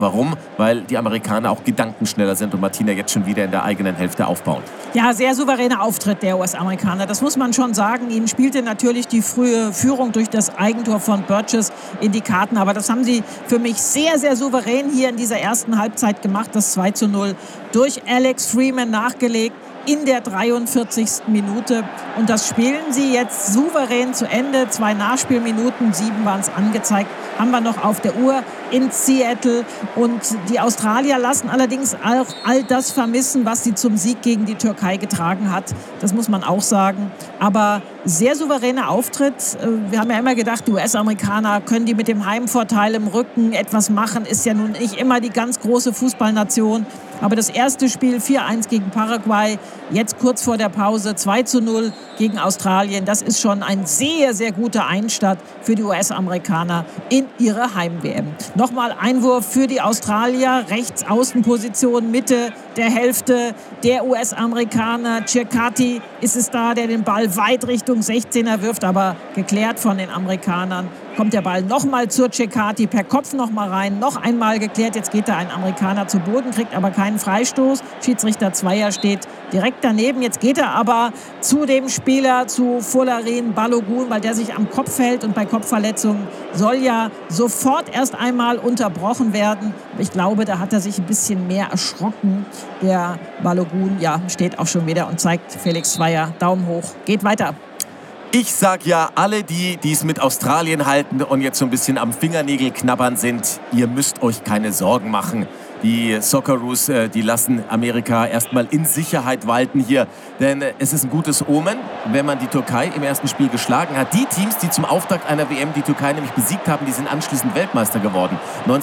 Warum? Weil die Amerikaner auch gedankenschneller sind und Martina jetzt schon wieder in der eigenen Hälfte aufbauen. Ja, sehr souveräner Auftritt der US-Amerikaner. Das muss man schon sagen. Ihnen spielte natürlich die frühe Führung durch das Eigentor von Burgess in die Karten. Aber das haben sie für mich sehr, sehr souverän hier in dieser ersten Halbzeit gemacht. Das 2:0 durch Alex Freeman nachgelegt in der 43. Minute. Und das spielen sie jetzt souverän zu Ende. 2 Nachspielminuten, 7 waren es angezeigt, haben wir noch auf der Uhr in Seattle. Und die Australier lassen allerdings auch all das vermissen, was sie zum Sieg gegen die Türkei getragen hat. Das muss man auch sagen. Aber sehr souveräner Auftritt. Wir haben ja immer gedacht, die US-Amerikaner können die mit dem Heimvorteil im Rücken etwas machen. Ist ja nun nicht immer die ganz große Fußballnation. Aber das erste Spiel 4:1 gegen Paraguay, jetzt kurz vor der Pause 2:0 gegen Australien. Das ist schon ein sehr, sehr guter Einstand für die US-Amerikaner in ihre Heim-WM. Nochmal Einwurf für die Australier, rechts Außenposition, Mitte der Hälfte der US-Amerikaner. Ceccati ist es da, der den Ball weit Richtung 16er wirft, aber geklärt von den Amerikanern. Kommt der Ball nochmal zur Ceccati, per Kopf nochmal rein, noch einmal geklärt. Jetzt geht da ein Amerikaner zu Boden, kriegt aber keinen Freistoß. Schiedsrichter Zweier steht direkt daneben. Jetzt geht er aber zu dem Spieler, zu Folarin Balogun, weil der sich am Kopf hält. Und bei Kopfverletzungen soll ja sofort erst einmal unterbrochen werden. Ich glaube, da hat er sich ein bisschen mehr erschrocken. Der Balogun, ja, steht auch schon wieder und zeigt Felix Zweier Daumen hoch. Geht weiter. Ich sag ja, alle die es mit Australien halten und jetzt so ein bisschen am Fingernägel knabbern sind, ihr müsst euch keine Sorgen machen. Die Socceroos, die lassen Amerika erstmal in Sicherheit walten hier. Denn es ist ein gutes Omen, wenn man die Türkei im ersten Spiel geschlagen hat. Die Teams, die zum Auftakt einer WM die Türkei nämlich besiegt haben, die sind anschließend Weltmeister geworden.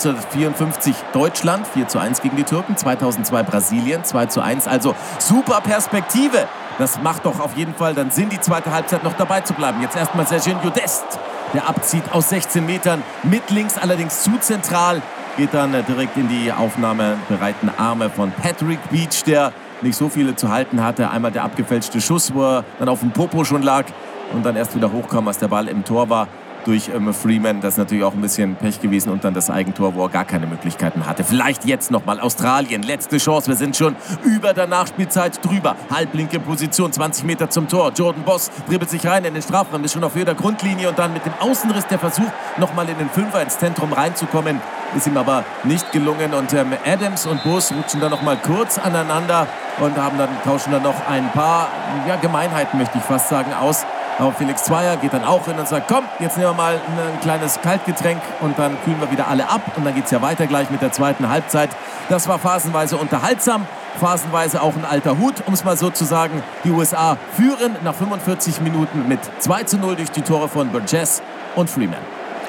1954 Deutschland, 4:1 gegen die Türken. 2002 Brasilien, 2:1. Also super Perspektive. Das macht doch auf jeden Fall dann Sinn, die zweite Halbzeit noch dabei zu bleiben. Jetzt erstmal Sergiño Dest, der abzieht aus 16 Metern, mit links allerdings zu zentral. Geht dann direkt in die aufnahmebereiten Arme von Patrick Beach, der nicht so viele zu halten hatte. Einmal der abgefälschte Schuss, wo er dann auf dem Popo schon lag und dann erst wieder hochkam, als der Ball im Tor war. Durch Freeman, das ist natürlich auch ein bisschen Pech gewesen und dann das Eigentor, wo er gar keine Möglichkeiten hatte. Vielleicht jetzt nochmal Australien, letzte Chance, wir sind schon über der Nachspielzeit drüber. Halblinke Position, 20 Meter zum Tor. Jordan Boss dribbelt sich rein in den Strafraum, ist schon auf jeder Grundlinie und dann mit dem Außenriss der Versuch, nochmal in den Fünfer ins Zentrum reinzukommen, ist ihm aber nicht gelungen und Adams und Boss rutschen dann nochmal kurz aneinander und tauschen dann noch ein paar Gemeinheiten, möchte ich fast sagen, aus. Aber Felix Zweier geht dann auch hin und sagt, komm, jetzt nehmen wir mal ein kleines Kaltgetränk und dann kühlen wir wieder alle ab. Und dann geht es ja weiter gleich mit der zweiten Halbzeit. Das war phasenweise unterhaltsam, phasenweise auch ein alter Hut, um es mal so zu sagen. Die USA führen nach 45 Minuten mit 2:0 durch die Tore von Burgess und Freeman.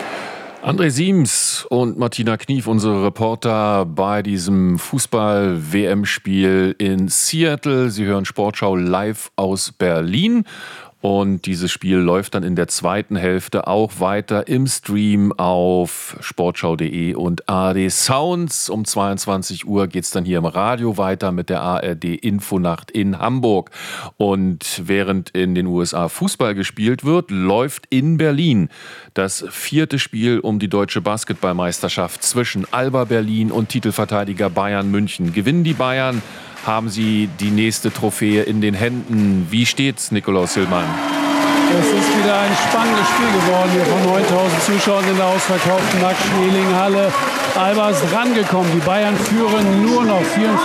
André Siems und Martina Knief, unsere Reporter bei diesem Fußball-WM-Spiel in Seattle. Sie hören Sportschau live aus Berlin. Und dieses Spiel läuft dann in der zweiten Hälfte auch weiter im Stream auf sportschau.de und ARD Sounds. Um 22 Uhr geht es dann hier im Radio weiter mit der ARD Infonacht in Hamburg. Und während in den USA Fußball gespielt wird, läuft in Berlin das 4. Spiel um die deutsche Basketballmeisterschaft zwischen Alba Berlin und Titelverteidiger Bayern München. Gewinnen die Bayern, haben sie die nächste Trophäe in den Händen. Wie steht's, Nikolaus Hillmann? Es ist wieder ein spannendes Spiel geworden hier von 9.000 Zuschauern in der ausverkauften Max-Schmeling-Halle. Alba ist rangekommen. Die Bayern führen nur noch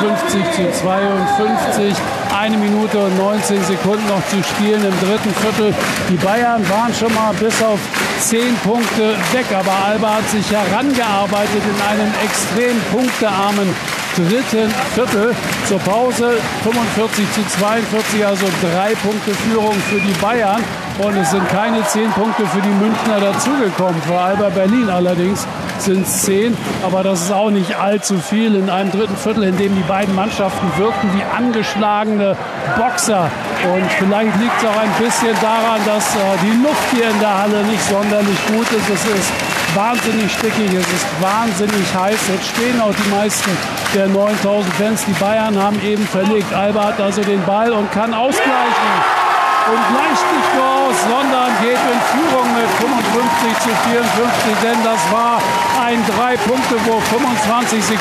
54:52. 1 Minute und 19 Sekunden noch zu spielen im dritten Viertel. Die Bayern waren schon mal bis auf 10 Punkte weg. Aber Alba hat sich herangearbeitet in einen extrem punktearmen dritten Viertel. Zur Pause 45:42, also 3 Punkte Führung für die Bayern. Und es sind keine 10 Punkte für die Münchner dazugekommen. Für Alba Berlin allerdings sind es 10. Aber das ist auch nicht allzu viel in einem dritten Viertel, in dem die beiden Mannschaften wirkten wie angeschlagene Boxer. Und vielleicht liegt es auch ein bisschen daran, dass die Luft hier in der Halle nicht sonderlich gut ist. Es ist wahnsinnig stickig, es ist wahnsinnig heiß. Jetzt stehen auch die meisten der 9.000 Fans. Die Bayern haben eben verlegt. Alba hat also den Ball und kann ausgleichen. Und gleicht nicht nur aus, sondern geht in Führung mit 55:54, denn das war ein 3-Punkte-Wurf, 25 Sekunden.